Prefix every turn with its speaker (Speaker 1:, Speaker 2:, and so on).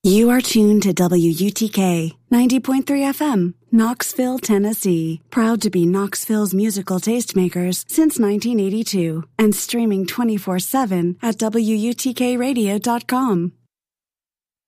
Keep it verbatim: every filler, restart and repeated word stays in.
Speaker 1: You are tuned to W U T K ninety point three F M, Knoxville, Tennessee. Proud to be Knoxville's musical tastemakers since nineteen eighty-two and streaming twenty-four seven at W U T K radio dot com.